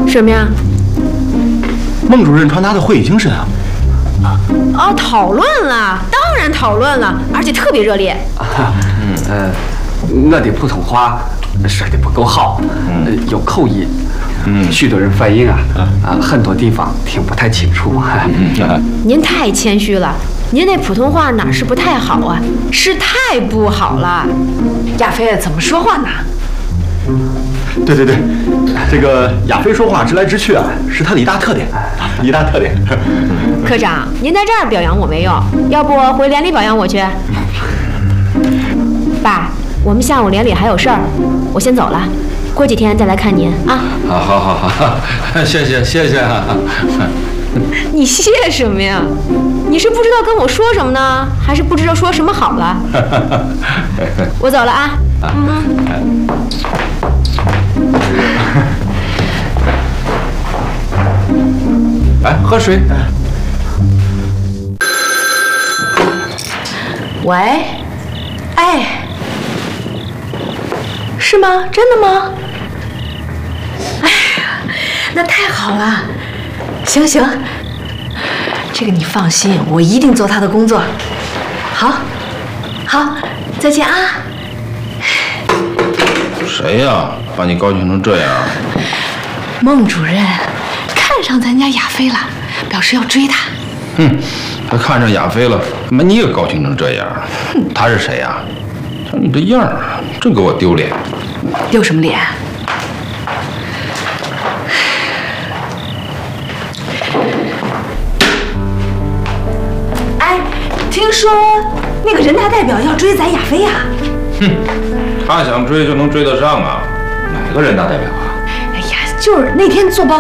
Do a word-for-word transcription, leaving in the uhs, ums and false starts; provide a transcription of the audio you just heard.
什么呀？ 孟主任传达的会议精神啊！ 哦，讨论了，当然讨论了，而且特别热烈。 啊、嗯呃，我的普通话说的不够好，嗯、呃，有口音，嗯，许多人反映啊，啊，很多地方听不太清楚。 嗯、您太谦虚了，您那普通话哪是不太好啊，是太不好了。 亚飞怎么说话呢？ 对对对，这个亚飞说话直来直去啊，是他的一大特点，一大特点。 科长，您在这儿表扬我没用，要不回连里表扬我去？爸，我们下午连里还有事儿，我先走了，过几天再来看您啊。 好好好好，谢谢谢谢啊。 你谢什么呀？你是不知道跟我说什么呢，还是不知道说什么好了？我走了啊。嗯。 来喝水。 喂，哎，是吗？真的吗？哎呀，那太好了。行行，这个你放心，我一定做他的工作。好，好，再见啊。 谁呀？把你高兴成这样？ 孟主任看上咱家亚飞了，表示要追他。 哼，他看上亚飞了，把你也高兴成这样？哼，他是谁呀？瞧你这样儿，真给我丢脸。 丢什么脸？哎，听说那个人大代表要追咱亚飞呀？ 哼，他想追就能追得上啊？哪个人大代表啊？ 哎呀，就是那天做报。